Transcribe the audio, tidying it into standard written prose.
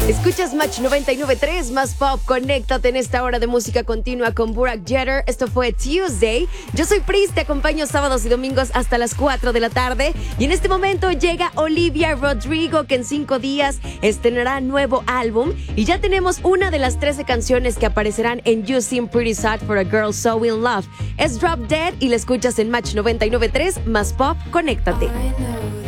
Escuchas Match 99.3, más pop. Conéctate en esta hora de música continua con Burak Jeter. Esto fue Tuesday. Yo soy Pris, te acompaño sábados y domingos hasta las 4 de la tarde. Y en este momento llega Olivia Rodrigo, que en 5 días estrenará nuevo álbum. Y ya tenemos una de las 13 canciones que aparecerán en You Seem Pretty Sad for a Girl So In Love. Es Drop Dead y la escuchas en Match 99.3, más pop. Conéctate.